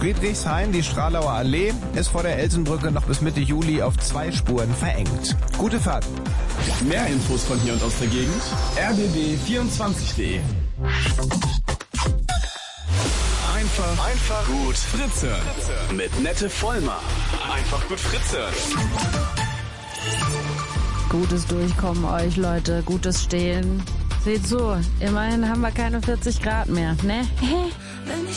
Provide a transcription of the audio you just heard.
Friedrichshain, die Stralauer Allee, ist vor der Elsenbrücke noch bis Mitte Juli auf 2 Spuren verengt. Gute Fahrt. Mehr Infos von hier und aus der Gegend rbb24.de. Einfach gut Fritze. Mit Nette Vollmer. Einfach gut Fritze. Gutes Durchkommen euch, Leute. Gutes Stehen. Seht so, immerhin haben wir keine 40 Grad mehr, ne?